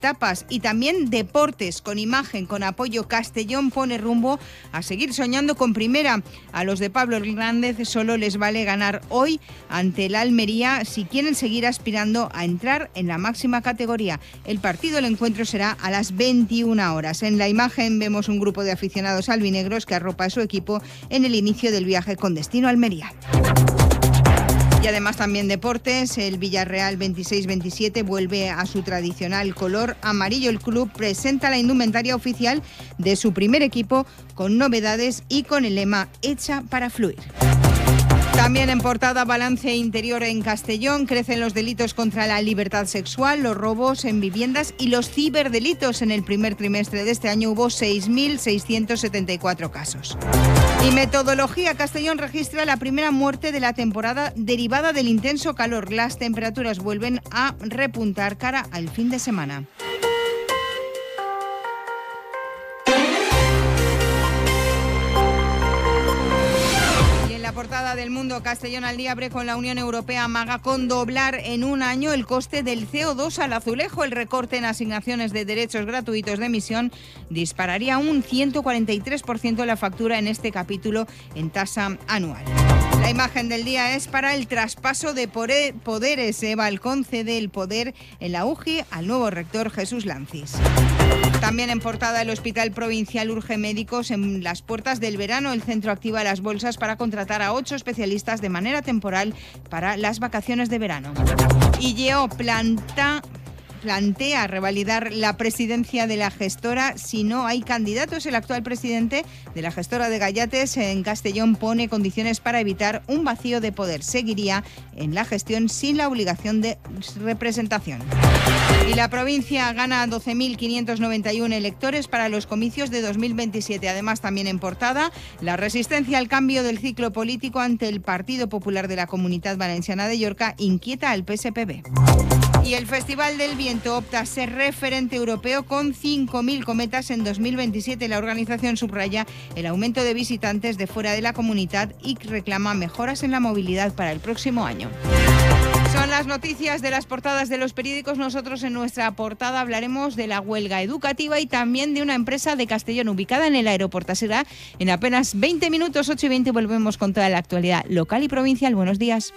tapas y también deportes con imagen, con apoyo. Castellón pone rumbo a seguir soñando con primera. A los de Pablo Hernández solo les vale ganar hoy ante el Almería si quieren seguir aspirando a entrar en la máxima categoría. El partido del encuentro será a las 21 horas. En la imagen vemos un grupo de aficionados albinegros que arropa a su equipo en el inicio del viaje con destino a Almería. Y además también deportes, el Villarreal 26-27 vuelve a su tradicional color amarillo. El club presenta la indumentaria oficial de su primer equipo con novedades y con el lema "Hecha para fluir". También en portada, balance interior en Castellón. Crecen los delitos contra la libertad sexual, los robos en viviendas y los ciberdelitos. En el primer trimestre de este año hubo 6.674 casos. Y metodología, Castellón registra la primera muerte de la temporada derivada del intenso calor. Las temperaturas vuelven a repuntar cara al fin de semana. La portada del Mundo, Castellón al día, abre con la Unión Europea amaga con doblar en un año el coste del CO2 al azulejo. El recorte en asignaciones de derechos gratuitos de emisión dispararía un 143% la factura en este capítulo en tasa anual. La imagen del día es para el traspaso de poderes. Balcón cede el poder en la UGI al nuevo rector Jesús Lancis. También en portada, el Hospital Provincial urge médicos en las puertas del verano. El centro activa las bolsas para contratar a 8 especialistas de manera temporal para las vacaciones de verano. Y Yeo plantea revalidar la presidencia de la gestora si no hay candidatos. El actual presidente de la gestora de Gayates en Castellón pone condiciones para evitar un vacío de poder. Seguiría en la gestión sin la obligación de representación. Y la provincia gana 12.591 electores para los comicios de 2027. Además, también en portada, la resistencia al cambio del ciclo político ante el Partido Popular de la Comunitat Valenciana de Llorca inquieta al PSPB. Y el Festival del Viento opta a ser referente europeo con 5.000 cometas en 2027. La organización subraya el aumento de visitantes de fuera de la comunidad y reclama mejoras en la movilidad para el próximo año. Son las noticias de las portadas de los periódicos. Nosotros en nuestra portada hablaremos de la huelga educativa y también de una empresa de Castellón ubicada en el aeropuerto. Será en apenas 20 minutos, 8:20, volvemos con toda la actualidad local y provincial. Buenos días.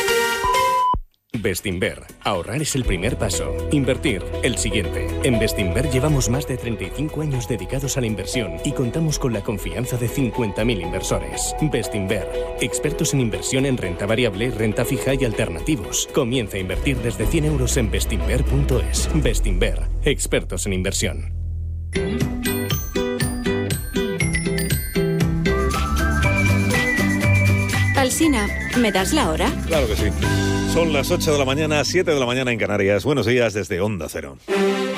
Bestinver. Ahorrar es el primer paso. Invertir, el siguiente. En Bestinver llevamos más de 35 años dedicados a la inversión y contamos con la confianza de 50.000 inversores. Bestinver. Expertos en inversión en renta variable, renta fija y alternativos. Comienza a invertir desde 100 euros en bestinver.es. Bestinver. Expertos en inversión. Alsina, ¿me das la hora? Claro que sí. Son las 8 de la mañana, 7 de la mañana en Canarias. Buenos días desde Onda Cero.